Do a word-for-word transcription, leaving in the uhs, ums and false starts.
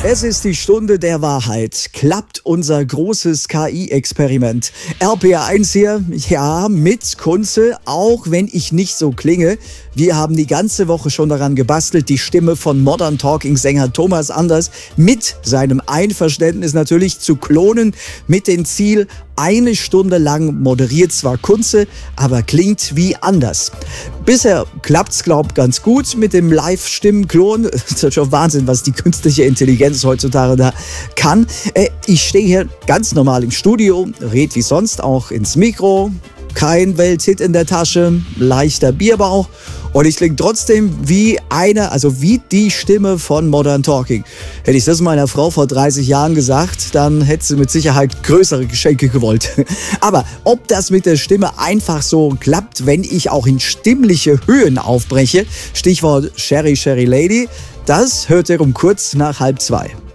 Es ist die Stunde der Wahrheit. Klappt unser großes K I-Experiment. R P R eins hier, ja, mit Kunze, auch wenn ich nicht so klinge. Wir haben die ganze Woche schon daran gebastelt, die Stimme von Modern Talking-Sänger Thomas Anders mit seinem Einverständnis natürlich zu klonen, mit dem Ziel, eine Stunde lang moderiert zwar Kunze, aber klingt wie Anders. Bisher klappt's, glaub, ganz gut mit dem Live-Stimmenklon. Das ist schon Wahnsinn, was die künstliche Intelligenz heutzutage da kann. Äh, ich stehe hier ganz normal im Studio, red wie sonst auch ins Mikro. Kein Welthit in der Tasche, leichter Bierbauch und ich klinge trotzdem wie eine, also wie die Stimme von Modern Talking. Hätte ich das meiner Frau vor dreißig Jahren gesagt, dann hätte sie mit Sicherheit größere Geschenke gewollt. Aber ob das mit der Stimme einfach so klappt, wenn ich auch in stimmliche Höhen aufbreche, Stichwort Sherry Sherry Lady, das hört ihr um kurz nach halb zwei.